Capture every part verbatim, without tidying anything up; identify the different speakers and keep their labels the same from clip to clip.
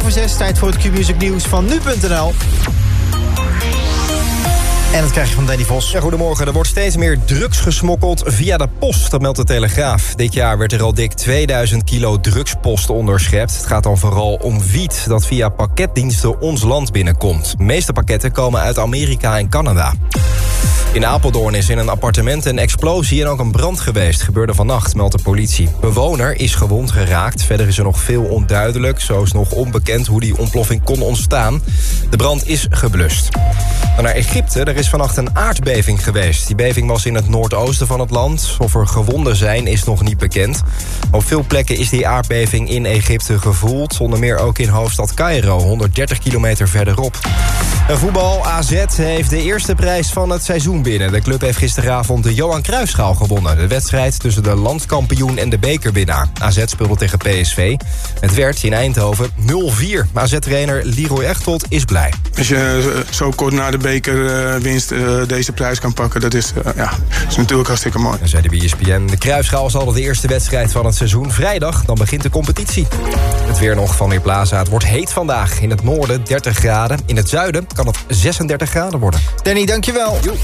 Speaker 1: over zes, tijd voor het Q-Music nieuws van nu punt n l. En dat krijg je van Danny Vos.
Speaker 2: Ja, goedemorgen. Er wordt steeds meer drugs gesmokkeld via de post, dat meldt de Telegraaf. Dit jaar werd er al dik tweeduizend kilo drugspost onderschept. Het gaat dan vooral om wiet dat via pakketdiensten ons land binnenkomt. De meeste pakketten komen uit Amerika en Canada. In Apeldoorn is in een appartement een explosie en ook een brand geweest. Gebeurde vannacht, meldt de politie. Bewoner is gewond geraakt. Verder is er nog veel onduidelijk. Zo is nog onbekend hoe die ontploffing kon ontstaan. De brand is geblust. Dan naar Egypte. Er is vannacht een aardbeving geweest. Die beving was in het noordoosten van het land. Of er gewonden zijn is nog niet bekend. Op veel plekken is die aardbeving in Egypte gevoeld. Onder meer ook in hoofdstad Cairo, honderddertig kilometer verderop. En voetbal. A Z heeft de eerste prijs van het seizoen binnen. De club heeft gisteravond de Johan Cruijffschaal gewonnen. De wedstrijd tussen de landkampioen en de bekerwinnaar. A Z speelde tegen P S V. Het werd in Eindhoven nul vier. A Z-trainer Leroy Echtelt is blij.
Speaker 3: Als je zo kort na de bekerwinst uh, deze prijs kan pakken, dat is, uh, ja, is natuurlijk hartstikke mooi.
Speaker 2: En zei de B S P N. De Cruijffschaal is al de eerste wedstrijd van het seizoen. Vrijdag, dan begint de competitie. Het weer nog van Weerplaza. Het wordt heet vandaag. In het noorden dertig graden. In het zuiden kan het zesendertig graden worden.
Speaker 1: Danny, dankjewel. Jo.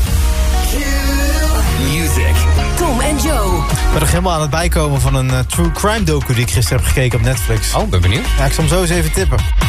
Speaker 4: Music.
Speaker 5: Tom en Joe.
Speaker 1: Ik ben nog helemaal aan het bijkomen van een uh, true crime docu die ik gisteren heb gekeken op Netflix.
Speaker 4: Oh, ben benieuwd.
Speaker 1: Ja, ik zal hem zo eens even tippen.